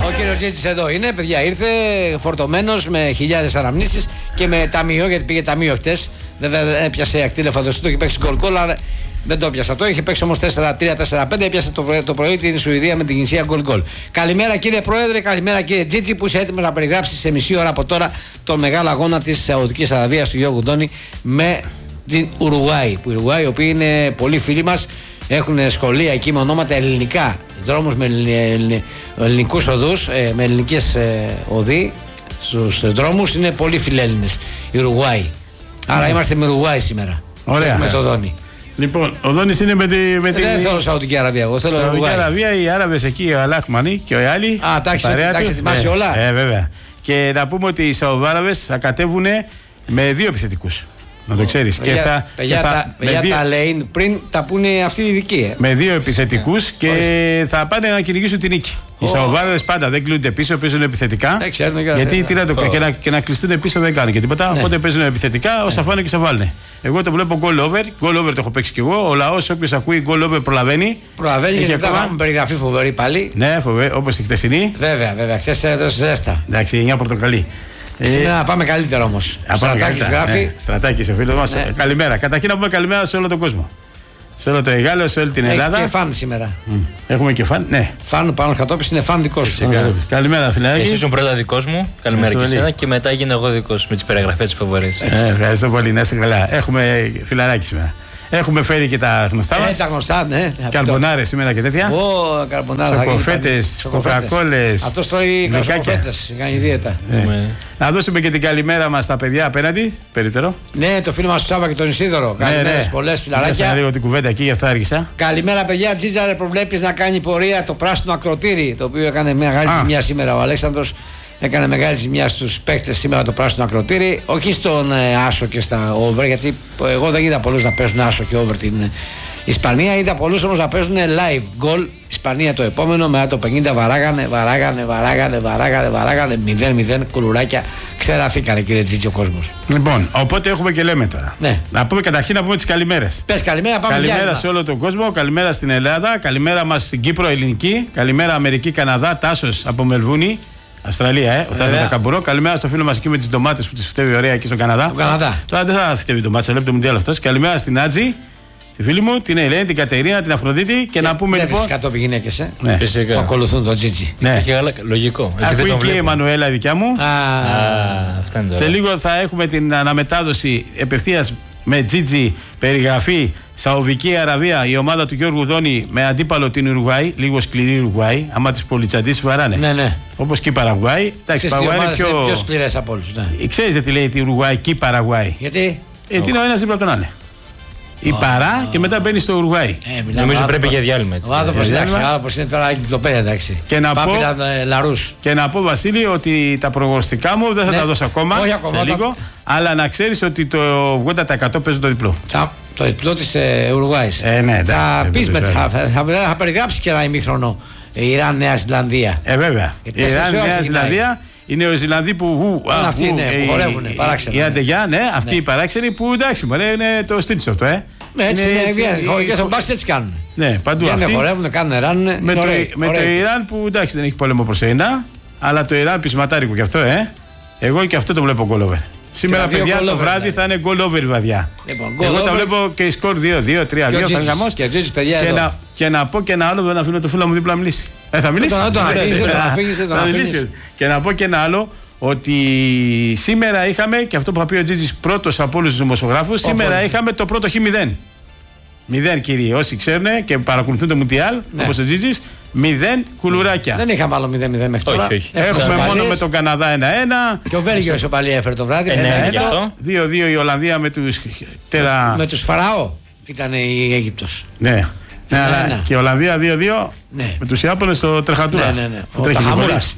Ο κύριος Τζίτσης εδώ είναι, παιδιά, ήρθε φορτωμένος με χιλιάδες αναμνήσεις και με ταμείο, γιατί πήγε ταμείο χτες. Βέβαια δεν έπιασε ακτήλιο φανταστού, το είχε παίξει γκολ, αλλά δεν το έπιασε αυτό. Είχε παίξει όμως 4-3-4-5, έπιασε το πρωί την Σουηδία με την Κινησία γκολ. Καλημέρα κύριε Πρόεδρε, καλημέρα κύριε Τζίτσι, που είσαι έτοιμος να περιγράψεις σε μισή ώρα από τώρα τον μεγάλο αγώνα της Σαουδικής Αραβίας του Γιώργου Ντόνι με την Ουρουγουάη. Που οι Ουρουγουάοι, οι οποίοι είναι πολύ φίλοι μας, έχουν σχολεία εκεί με ονόματα ελληνικά, δρόμους με ελληνικούς οδούς, με ελληνικές οδοί στους δρόμους, είναι πολύ φιλέλληνες οι Ουρουγουάοι. Άρα είμαστε με Ουρουγουάη σήμερα. Ωραία. Με το Δόνι. Λοιπόν, ο Δόνις είναι με τη. Δεν θέλω Σαουδική Αραβία, εγώ θέλω Σαουδική Ουρουγουάη. Αραβία, οι Άραβες εκεί, ο Αλάχμανι και οι άλλοι. Α, εντάξει, ετοιμάσει όλα. Βέβαια. Και να πούμε ότι οι Σαουδάραβες θα κατέβουν με 2 επιθετικούς. Να το ξέρεις. Παιδιά, τα λέει πριν τα πούνε αυτοί οι ειδικοί. Με 2 επιθετικούς και θα πάνε να κυνηγήσουν την νίκη. Οι Σαουδάραβες πάντα δεν κλείνονται πίσω, παίζουν επιθετικά. Γιατί και να κλειστούν πίσω δεν κάνουν και τίποτα. Οπότε παίζουν επιθετικά, όσα φάνε και σε βάλουν. Εγώ το βλέπω goal over. Goal over το έχω παίξει κι εγώ. Ο λαός, όποιος ακούει goal over, προλαβαίνει. Προλαβαίνει και θα έχουμε περιγραφή φοβερή πάλι. Ναι, φοβερή, όπως η χτεσινή. Βέβαια, χθες έδωσε ζέστα. Εντάξει, 9 πορτοκαλί. Σήμερα πάμε καλύτερα όμως. Στρατάκης γράφει. Ναι, Στρατάκης ο φίλος μας. Καλημέρα. Καταρχήν να πούμε καλημέρα σε όλο τον κόσμο. Σε όλο το Εγάλεο, σε όλη την Ελλάδα. Έχουμε και φαν σήμερα. Έχουμε και φαν, ναι. Φαν πάνω Χατόπης είναι φαν δικός σου. Καλημέρα, φιλάκι. Εσύ ήσουν πρώτα δικός μου. Καλημέρα και εσένα. Και μετά γίνω εγώ δικός με τις περιγραφές της φοβερής. Ευχαριστώ πολύ, να είστε καλά. Έχουμε φιλαράκι σήμερα. Έχουμε φέρει και τα γνωστά μας. Τα γνωστά, ναι. Καρμπονάρες σήμερα και τέτοια. Σοκοφέτες, κοκακόλες. Αυτός τρώει σοκοφέτες, κάνει δίαιτα. Να δώσουμε και την καλημέρα μας στα παιδιά απέναντι. Περίτερο. Ναι, το φίλο μας του Σάβα και τον Ισίδωρο. Καλημέρες, πολλές φιλαράκια. Να λίγο την κουβέντα εκεί, γι' αυτό άργησα. Καλημέρα, παιδιά. Τζίτζαρε, προβλέπεις να κάνει πορεία το πράσινο ακροτήρι, το οποίο έκανε μεγάλη ζημιά σήμερα ο Αλέξανδρος. Έκανε μεγάλη ζημιά στους παίκτες σήμερα το πράσινο ακροτήρι. Όχι στον άσο και στα over, γιατί εγώ δεν είδα πολλούς να παίζουν άσο και over την Ισπανία. Είδα πολλούς όμως να παίζουν live goal. Ισπανία το επόμενο, μετά το 50 βαράγανε 0-0 κουλουράκια. Ξεραφήκανε κύριε Τζίτζι ο κόσμος. Λοιπόν, οπότε έχουμε και λέμε τώρα. Ναι. Να πούμε καταρχήν να πούμε τις καλημέρες. Πες καλημέρα, πάμε. Καλημέρα σε όλο τον κόσμο, καλημέρα στην Ελλάδα, καλημέρα μας στην Κύπρο ελληνική, καλημέρα Αμερική, Καναδά, Τάσος από Μελβούνι. Αυστραλία, ο Τάδε Καμπουρό. Καλημέρα στο φίλο μας εκεί με τις ντομάτες που τις φταίει ωραία εκεί στον Καναδά. Τώρα δεν θα φταίει ντομάτες, βλέπετε μου τι άλλο αυτός. Καλημέρα στην Άτζη, τη φίλη μου, την Ελένη, την Κατερίνα, την Αφροδίτη και να πούμε λοιπόν. Κατόπιν γυναίκες, Φυσικά. που ακολουθούν τον Τζίτζι. Ναι, λογικό. Ακούει και η Εμμανουέλα δικιά μου. Αυτά είναι. Σε λίγο θα έχουμε την αναμετάδοση ευθείας με Τζίτζι περιγραφή. Σαουδική Αραβία, η ομάδα του Γιώργου Δόνι με αντίπαλο την Ουρουγουάη, λίγο σκληρή Ουρουγουάη, άμα τις πολυτσαντήσεις βαράνε. Ναι. Όπως και η Παραγουάη. Εντάξει, η Παραγουάη είναι πιο σκληρές από όλους. Ναι. Ξέρετε τι λέει τη Ουρουγουάη και η Παραγουάη. Γιατί? Γιατί είναι ο ένας δίπλα από τον άλλο. Η Παρά και μετά μπαίνει στο Ουρουγουάη. Νομίζω πρέπει για διάλειμμα έτσι. Ο άνθρωπος είναι τώρα εγκυκλοπαίδεια, εντάξει. Και να πω, Βασίλη, ότι τα προγνωστικά μου δεν θα τα δώσω ακόμα. Σε λίγο. Αλλά να ξέρεις ότι το 80% παίζει το διπλό. Το διπλό της Ουρουγουάης. Ναι, θα πεις θα περιγράψει και ένα ημίχρονο Ιράν-Νέα Ζηλανδία. Βέβαια. Ιράν-Νέα Ζηλανδία. Οι Νεοζηλανδοί που χορεύουν, παράξενοι. Η Αντεγιά, ναι, αυτοί οι παράξενοι που εντάξει, είναι το στήριο αυτό, Έτσι είναι, και στον μπάσκετ έτσι κάνουν. Ναι, παντού αυτοί. Χορεύουν, κάνουν, ράνουν. Με το Ιράν που εντάξει δεν έχει πόλεμο προς ένα, αλλά το Ιράν πεισματάρικο κι αυτό, Εγώ και αυτό το βλέπω goal over. Σήμερα, παιδιά, το βράδυ θα είναι goal over η βαδιά. Εγώ τα βλέπω και η σκορ 2-2, 3-2, θα είναι γαμός. Και να πω και ένα άλλο, δεν αφήνω το φίλο μου δίπλα να μιλήσει. Θα μιλήσει. Και να πω και ένα άλλο, ότι σήμερα είχαμε, και αυτό που θα πει ο Τζίτζης πρώτος από όλους τους δημοσιογράφους, σήμερα είχαμε το πρώτο Χ0. 0 κύριοι, όσοι ξέρουν και παρακολουθούν το Μουντιάλ, όπως ο Τζίτζης, 0 κουλουράκια. Δεν είχαμε άλλο 0-0 μέχρι τώρα. Όχι. Έχουμε μόνο με τον Καναδά 1-1. Και ο Βέλγιο ισοπαλία έφερε το βράδυ. 2-2 η Ολλανδία με τους. Με τους Φαραώ ήταν η Αίγυπτος. Ναι. Ναι, αλλά και η Ολλανδία 2-2 με τους Ιάπωνες στο Τρεχατούρα. Ναι. Ο Ταχαμούρας.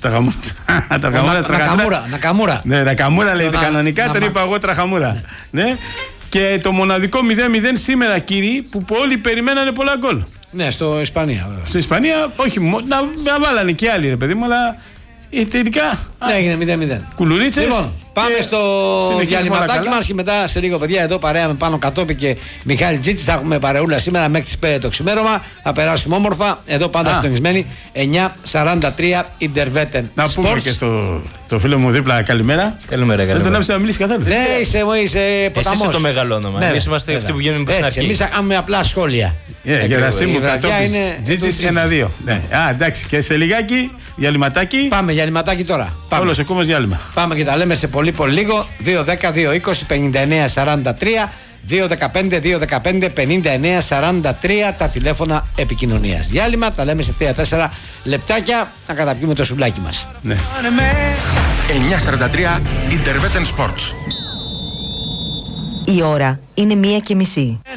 Νακαμούρα. Ναι, Νακαμούρα λέγεται κανονικά, τον είπα εγώ Τραχαμούρα. Ναι. Και το μοναδικό 0-0 σήμερα, κύριοι, που όλοι περιμένανε πολλά γκολ. Ναι, στο Ισπανία. Στην Ισπανία, όχι, να βάλανε και άλλοι, ρε παιδί μου, αλλά τελικά. Ναι, έγινε 0-0. Κουλουρίτσες. Λοιπόν, Πάμε στο διαλυματάκι μας και μετά σε λίγο, παιδιά, εδώ παρέα με Πάνο Κατόπη και Μιχάλη Τζίτση. Θα έχουμε παρεούλα σήμερα μέχρι τις 5 το ξημέρωμα. Θα περάσουμε όμορφα. Εδώ πάντα συντονισμένοι 9:43 Ιντερβέτεν. Να πούμε και το φίλο μου δίπλα, καλημέρα. Καλημέρα. Δεν τον άφησε να μιλήσει καθόλου. Ναι, είσαι ποταμός. Εσύ είσαι το μεγάλο όνομα. Εμείς είμαστε αυτοί που βγαίνουμε προς την αρχή. Εμείς κάνουμε απλά σχόλια. Γερασίμου, Κατόπης, Τζίτζης, 1-2. Εντάξει, και σε λιγάκι διαλυματάκι. Πάμε διαλυματάκι τώρα. Όλος ο κόμμος διάλειμμα. Πάμε και τα λέμε σε πολύ λίγο. 2-10-2-20-59-43. 2-15-2-15-59-43 τα τηλέφωνα επικοινωνίας. Διάλειμμα, τα λέμε σε 3-4 λεπτάκια να καταπιούμε το σουβλάκι μας. Ναι. 9:43 Interveten Sports. Η ώρα είναι 1:30.